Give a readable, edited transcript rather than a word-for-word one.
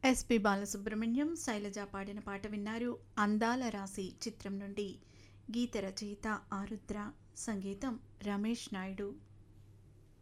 SP Balasubrahmanyam, Shailaja పాడిన పాట విన్నారు. 'అందాల రాశి' చిత్రం నుండి. గీత రచయిత ఆరుద్ర, సంగీతం రమేష్ నాయుడు.